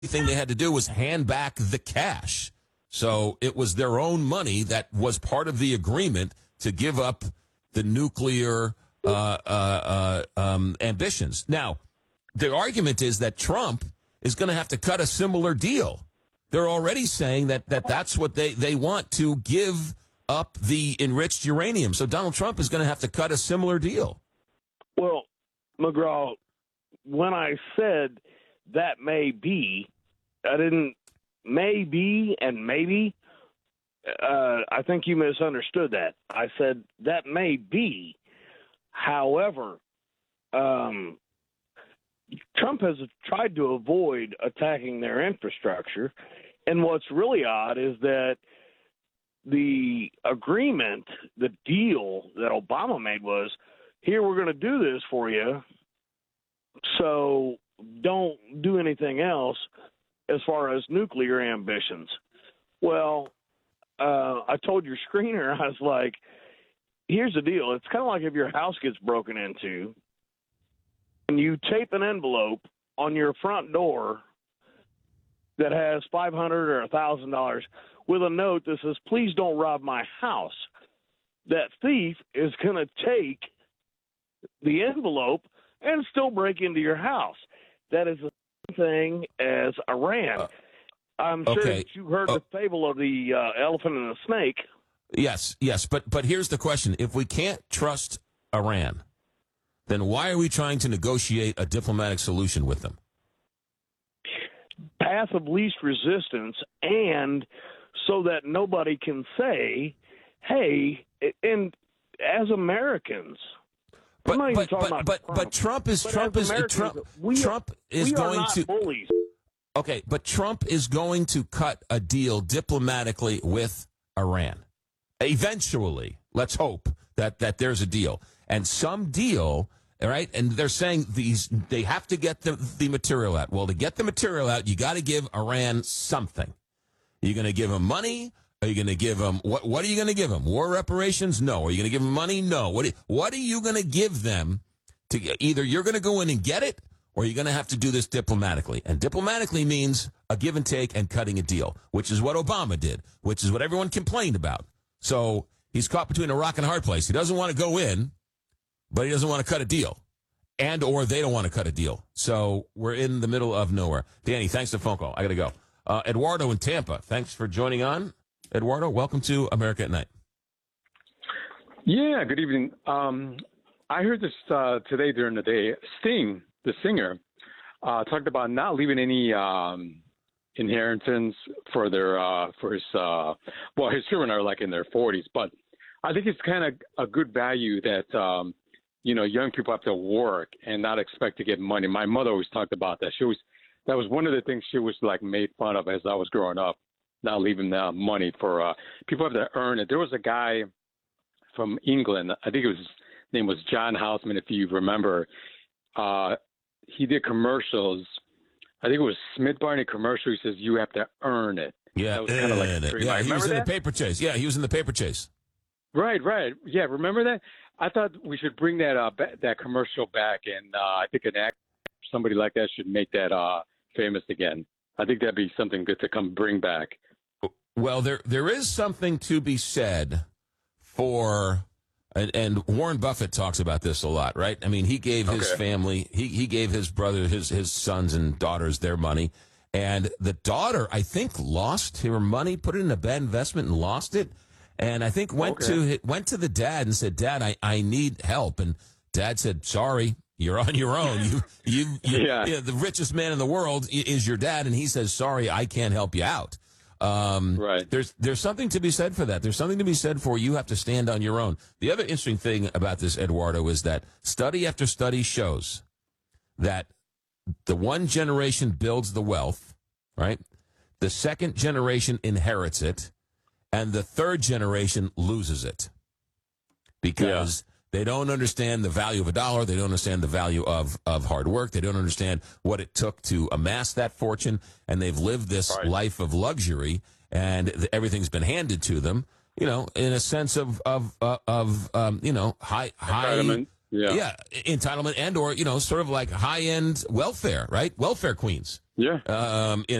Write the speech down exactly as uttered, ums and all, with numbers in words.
thing they had to do was hand back the cash. So it was their own money that was part of the agreement to give up the nuclear uh, uh, uh, um, ambitions. Now, the argument is that Trump is going to have to cut a similar deal. They're already saying that, that that's what they, they want, to give up the enriched uranium. So Donald Trump is going to have to cut a similar deal. Well, McGraw, when I said that may be, I didn't may be and maybe. Uh, I think you misunderstood that. I said that may be. However, um, Trump has tried to avoid attacking their infrastructure. And what's really odd is that the agreement, the deal that Obama made was, here, we're going to do this for you, so don't do anything else as far as nuclear ambitions. Well, uh, I told your screener, I was like, here's the deal. It's kind of like if your house gets broken into and you tape an envelope on your front door that has five hundred dollars or one thousand dollars with a note that says, please don't rob my house. That thief is going to take the envelope and still break into your house. That is the same thing as Iran. Uh, I'm sure okay. that you heard uh, the fable of the uh, elephant and the snake. Yes, yes, but but here's the question. If we can't trust Iran, then why are we trying to negotiate a diplomatic solution with them? Path of least resistance, and so that nobody can say, hey, and as Americans, but I'm not but even talking but, about but, Trump, but Trump is but Trump is Americans, Trump we, Trump is we going are not to bullies. Okay, but Trump is going to cut a deal diplomatically with Iran. Eventually, let's hope that, that there's a deal. And some deal, all right, and they're saying these they have to get the, the material out. Well, to get the material out, you got to give Iran something. Are you going to give them money? Are you going to give them, what What are you going to give them? War reparations? No. Are you going to give them money? No. What, are, what are you going to give them? To either you're going to go in and get it, or you're going to have to do this diplomatically. And diplomatically means a give and take and cutting a deal, which is what Obama did, which is what everyone complained about. So he's caught between a rock and a hard place. He doesn't want to go in, but he doesn't want to cut a deal. And or they don't want to cut a deal. So we're in the middle of nowhere. Danny, thanks for the phone call. I got to go. Uh, Eduardo in Tampa, thanks for joining on. Eduardo, welcome to America at Night. Yeah, good evening. Um, I heard this uh, today during the day. Sting, the singer, uh, talked about not leaving any um, inheritance for their uh, for his uh, well, his children are like in their forties, but I think it's kind of a good value that um, you know young people have to work and not expect to get money. My mother always talked about that. She was that was one of the things she was like made fun of as I was growing up, not leaving uh, money for uh, people have to earn it. There was a guy from England, I think it was his name was John Houseman, if you remember. Uh, he did commercials. I think it was Smith Barney commercial. He says you have to earn it. Yeah, that was kind of like a yeah. He was in that? the paper chase. Yeah, he was in the paper chase. Right, right. Yeah, remember that? I thought we should bring that uh, ba- that commercial back, and uh, I think an act somebody like that should make that uh, famous again. I think that'd be something good to come bring back. Well, there there is something to be said for. And, and Warren Buffett talks about this a lot, right? I mean, he gave his okay. family, he, he gave his brother, his, his sons and daughters their money. And the daughter, I think, lost her money, put it in a bad investment and lost it. And I think went okay. to went to the dad and said, Dad, I, I need help. And Dad said, sorry, you're on your own. You, you, you, yeah. you know, the richest man in the world is your dad. And he says, sorry, I can't help you out. Um, right. There's there's something to be said for that. There's something to be said for you have to stand on your own. The other interesting thing about this, Eduardo, is that study after study shows that the one generation builds the wealth, right? The second generation inherits it, and the third generation loses it because yeah. they don't understand the value of a dollar. They don't understand the value of, of hard work. They don't understand what it took to amass that fortune. And they've lived this right. life of luxury, and th- everything's been handed to them, you know, in a sense of, of, uh, of um, you know, high, high, Yeah. Yeah, entitlement and or, you know, sort of like high-end welfare, right? Welfare queens. Yeah. Um, in